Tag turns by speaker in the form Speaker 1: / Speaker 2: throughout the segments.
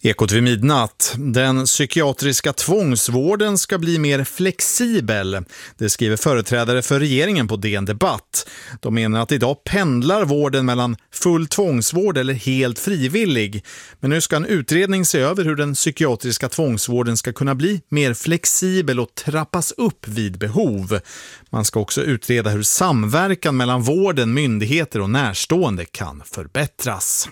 Speaker 1: Ekot vid midnatt. Den psykiatriska tvångsvården ska bli mer flexibel. Det skriver företrädare för regeringen på DN Debatt. De menar att idag pendlar vården mellan full tvångsvård eller helt frivillig. Men nu ska en utredning se över hur den psykiatriska tvångsvården ska kunna bli mer flexibel och trappas upp vid behov. Man ska också utreda hur samverkan mellan vården, myndigheter och närstående kan förbättras.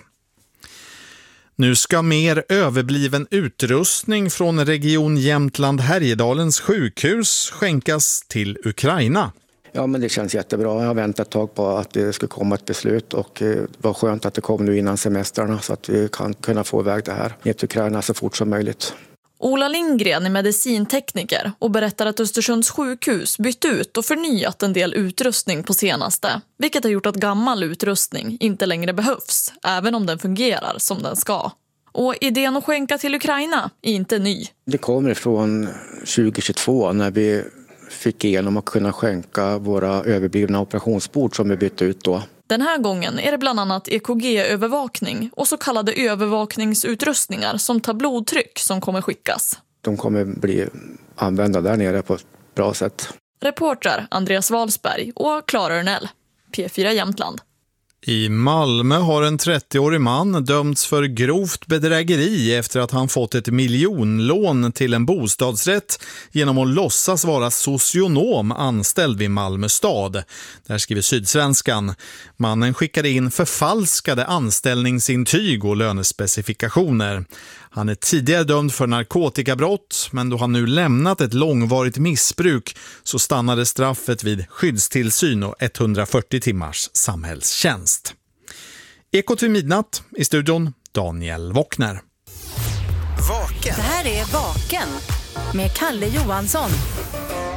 Speaker 1: Nu ska mer överbliven utrustning från Region Jämtland Härjedalens sjukhus skänkas till Ukraina.
Speaker 2: Ja, men det känns jättebra. Jag har väntat ett tag på att det skulle komma ett beslut och det var skönt att det kom nu innan semestrarna så att vi kan kunna få iväg det här ner till Ukraina så fort som möjligt.
Speaker 3: Ola Lindgren är medicintekniker och berättar att Östersunds sjukhus bytt ut och förnyat en del utrustning på senaste. Vilket har gjort att gammal utrustning inte längre behövs, även om den fungerar som den ska. Och idén att skänka till Ukraina är inte ny.
Speaker 2: Det kommer från 2022 när vi fick igenom att kunna skänka våra överblivna operationsbord som vi bytte ut då.
Speaker 3: Den här gången är det bland annat EKG-övervakning och så kallade övervakningsutrustningar som tar blodtryck som kommer skickas.
Speaker 2: De kommer bli använda där nere på ett bra sätt.
Speaker 3: Reporter Andreas Walsberg och Klara Örnell, P4 Jämtland.
Speaker 1: I Malmö har en 30-årig man dömts för grovt bedrägeri efter att han fått ett miljonlån till en bostadsrätt genom att låtsas vara socionom anställd vid Malmö stad. Där skriver Sydsvenskan. Mannen skickade in förfalskade anställningsintyg och lönespecifikationer. Han är tidigare dömd för narkotikabrott, men då han nu lämnat ett långvarigt missbruk så stannade straffet vid skyddstillsyn och 140 timmars samhällstjänst. Ekot vid midnatt, i studion Daniel Wockner.
Speaker 4: Vaken. Det här är Vaken med Kalle Johansson.